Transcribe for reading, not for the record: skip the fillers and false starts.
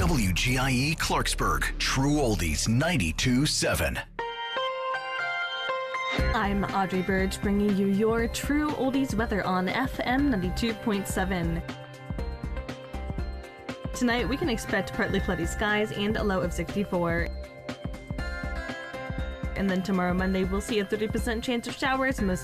WGIE Clarksburg, True Oldies 92.7. I'm Audrey Burge, bringing you your True Oldies weather on FM 92.7. Tonight, we can expect partly cloudy skies and a low of 64. And then tomorrow, Monday, we'll see a 30% chance of showers, most